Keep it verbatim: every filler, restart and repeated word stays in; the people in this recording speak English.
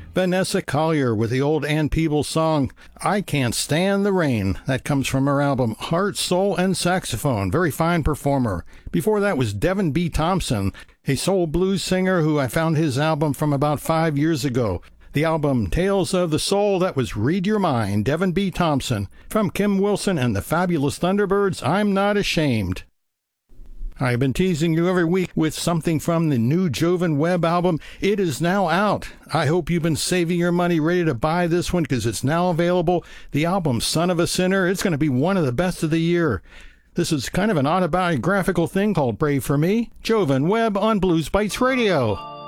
Vanessa Collier with the old Ann Peebles song, I Can't Stand the Rain. That comes from her album Heart, Soul, and Saxophone. Very fine performer. Before that was Devin B. Thompson, a soul blues singer who I found his album from about five years ago. The album Tales of the Soul, that was Read Your Mind, Devin B. Thompson. From Kim Wilson and the Fabulous Thunderbirds, I'm Not Ashamed. I've been teasing you every week with something from the new Jovan Webb album. It is now out. I hope you've been saving your money ready to buy this one because it's now available. The album Son of a Sinner, it's going to be one of the best of the year. This is kind of an autobiographical thing called Pray For Me. Jovan Webb on Blues Bites Radio.